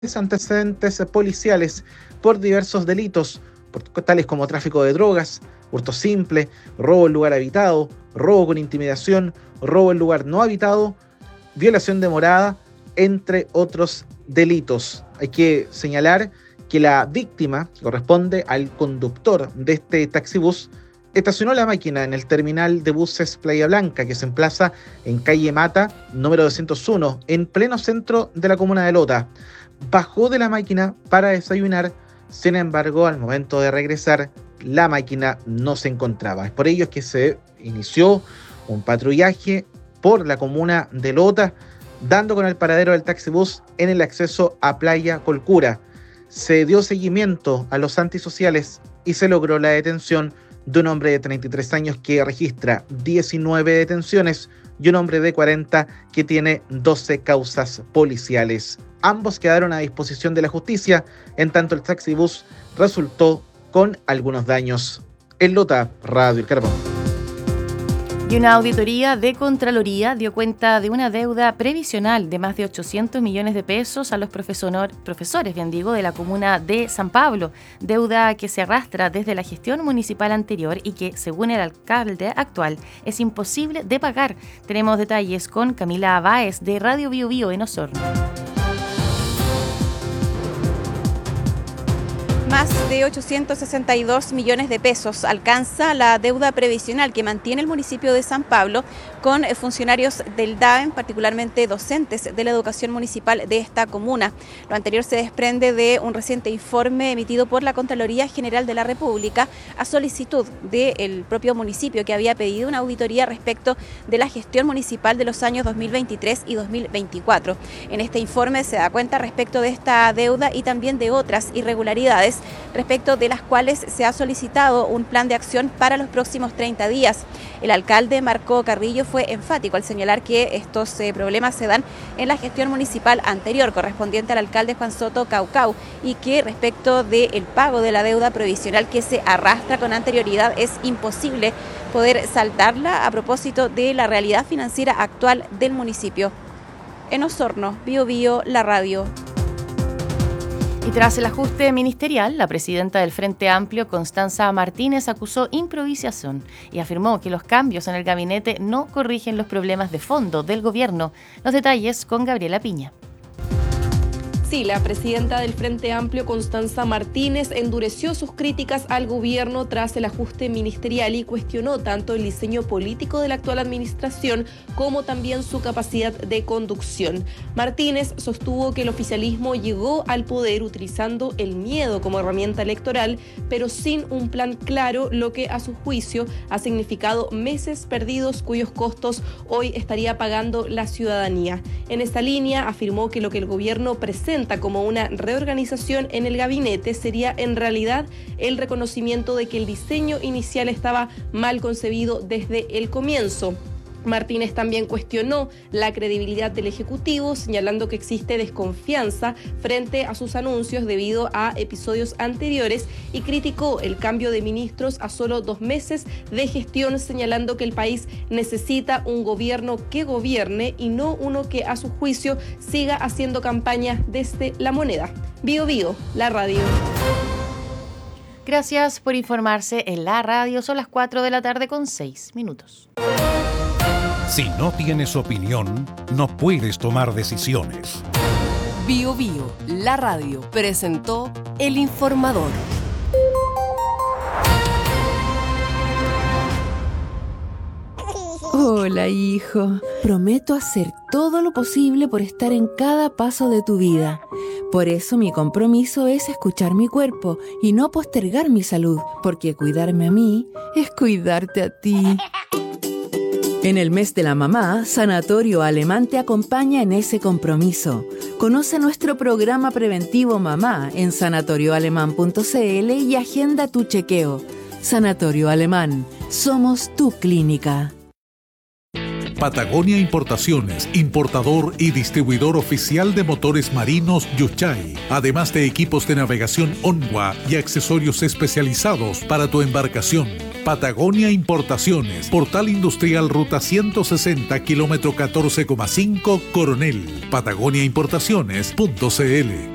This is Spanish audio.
antecedentes policiales por diversos delitos, tales como tráfico de drogas, hurto simple, robo en lugar habitado, robo con intimidación, robo en lugar no habitado, violación de morada, entre otros delitos. Hay que señalar que la víctima, que corresponde al conductor de este taxibús, estacionó la máquina en el terminal de buses Playa Blanca, que se emplaza en calle Mata, número 201, en pleno centro de la comuna de Lota. Bajó de la máquina para desayunar, sin embargo, al momento de regresar, la máquina no se encontraba. Es por ello que se inició un patrullaje por la comuna de Lota, dando con el paradero del taxibús en el acceso a Playa Colcura. Se dio seguimiento a los antisociales y se logró la detención de un hombre de 33 años que registra 19 detenciones y un hombre de 40 que tiene 12 causas policiales. Ambos quedaron a disposición de la justicia, en tanto el taxibús resultó con algunos daños. En Lota, Radio El Carbón. Y una auditoría de Contraloría dio cuenta de una deuda previsional de más de 800 millones de pesos a los profesores de la comuna de San Pablo, deuda que se arrastra desde la gestión municipal anterior y que, según el alcalde actual, es imposible de pagar. Tenemos detalles con Camila Báez de Radio Bio Bio en Osorno. Más de 862 millones de pesos alcanza la deuda previsional que mantiene el municipio de San Pablo con funcionarios del DAEM, particularmente docentes de la educación municipal de esta comuna. Lo anterior se desprende de un reciente informe emitido por la Contraloría General de la República a solicitud del propio municipio, que había pedido una auditoría respecto de la gestión municipal de los años 2023 y 2024. En este informe se da cuenta respecto de esta deuda y también de otras irregularidades respecto de las cuales se ha solicitado un plan de acción para los próximos 30 días. El alcalde Marco Carrillo fue enfático al señalar que estos problemas se dan en la gestión municipal anterior, correspondiente al alcalde Juan Soto Caucau, y que respecto del pago de la deuda provisional que se arrastra con anterioridad es imposible poder saltarla a propósito de la realidad financiera actual del municipio. En Osorno, Bio Bio, la radio. Y tras el ajuste ministerial, la presidenta del Frente Amplio, Constanza Martínez, acusó improvisación y afirmó que los cambios en el gabinete no corrigen los problemas de fondo del gobierno. Los detalles con Gabriela Piña. Sí, la presidenta del Frente Amplio, Constanza Martínez, endureció sus críticas al gobierno tras el ajuste ministerial y cuestionó tanto el diseño político de la actual administración como también su capacidad de conducción. Martínez sostuvo que el oficialismo llegó al poder utilizando el miedo como herramienta electoral, pero sin un plan claro, lo que a su juicio ha significado meses perdidos cuyos costos hoy estaría pagando la ciudadanía. En esta línea afirmó que lo que el gobierno presenta como una reorganización en el gabinete sería en realidad el reconocimiento de que el diseño inicial estaba mal concebido desde el comienzo. Martínez también cuestionó la credibilidad del Ejecutivo, señalando que existe desconfianza frente a sus anuncios debido a episodios anteriores y criticó el cambio de ministros a solo 2 meses de gestión, señalando que el país necesita un gobierno que gobierne y no uno que a su juicio siga haciendo campaña desde la moneda. Bio Bio, la radio. Gracias por informarse en la radio. Son las 4 de la tarde con 6 minutos. Si no tienes opinión, no puedes tomar decisiones. Bio Bio, la radio, presentó El Informador. Hola, hijo. Prometo hacer todo lo posible por estar en cada paso de tu vida. Por eso mi compromiso es escuchar mi cuerpo y no postergar mi salud, porque cuidarme a mí es cuidarte a ti. En el mes de la mamá, Sanatorio Alemán te acompaña en ese compromiso. Conoce nuestro programa preventivo Mamá en sanatorioalemán.cl y agenda tu chequeo. Sanatorio Alemán, somos tu clínica. Patagonia Importaciones, importador y distribuidor oficial de motores marinos Yuchai, además de equipos de navegación Onwa y accesorios especializados para tu embarcación. Patagonia Importaciones, Portal Industrial Ruta 160, kilómetro 14,5, Coronel. patagoniaimportaciones.cl.